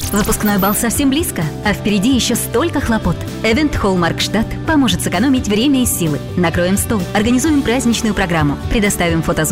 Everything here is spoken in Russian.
Выпускной бал совсем близко, а впереди еще столько хлопот. Event Hall Маркштадт поможет сэкономить время и силы. Накроем стол, организуем праздничную программу, предоставим фотозону